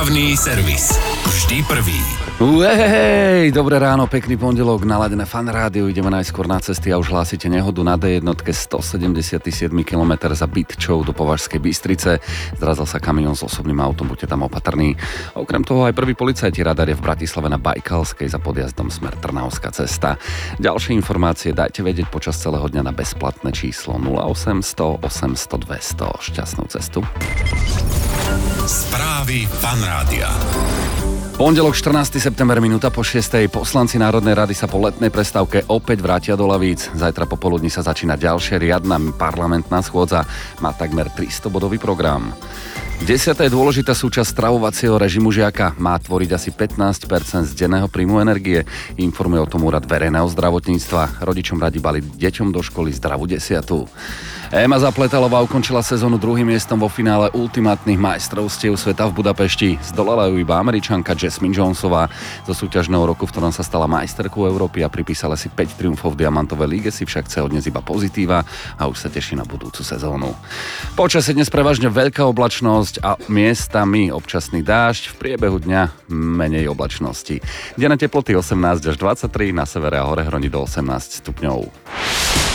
Dopravný servis. Vždy prvý. Hej, dobré ráno, pekný pondelok, naladené Fan rádiu. Ideme najskôr na cesty a už hlásite nehodu na D1 177 km za Bytčou do Považskej Bystrice. Zrazil sa kamión s osobným autom, buďte tam opatrní. Okrem toho aj prvý policajti radaria v Bratislave na Bajkalskej za podjazdom smer Trnavská cesta. Ďalšie informácie dajte vedieť počas celého dňa na bezplatné číslo 0800 800 200. Šťastnú cestu. Správy Fan rádia. Pondelok 14. september, minúta po 6. Poslanci Národnej rady sa po letnej prestávke opäť vrátia do lavíc. Zajtra popoludní sa začína ďalšia riadna parlamentná schôdza. Má takmer 300-bodový program. 10. je dôležitá súčasť stravovacieho režimu žiaka. Má tvoriť asi 15% z denného príjmu energie. Informuje o tom Úrad verejného zdravotníctva. Rodičom radi baliť deťom do školy zdravú desiatu. Ema Zapletalová ukončila sezónu druhým miestom vo finále ultimátnych majstrovstiev sveta v Budapešti. Zdolala ju iba Američanka Jasmine Jonesová. Zo súťažného roku, v ktorom sa stala majsterkou Európy a pripísala si 5 triumfov v diamantovej líge, si však chce odnes iba pozitíva a už sa teší na budúcu sezónu. Počasie dnes prevažne veľká oblačnosť a miestami občasný dážď, v priebehu dňa menej oblačnosti. Denné teploty 18 až 23, na severe a hore hroni do 18 stupňov.